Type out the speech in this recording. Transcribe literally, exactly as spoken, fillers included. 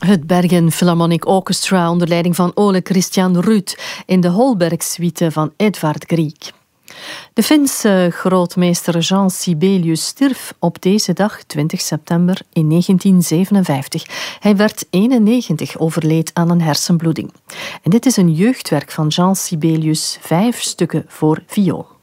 Het Bergen Philharmonic Orchestra onder leiding van Ole Christian Ruud in de Holberg-suite van Edvard Grieg. De Finse grootmeester Jean Sibelius stierf op deze dag, twintig september in negentien zevenenvijftig. Hij werd eenennegentig, overleed aan een hersenbloeding. En dit is een jeugdwerk van Jean Sibelius, vijf stukken voor viool.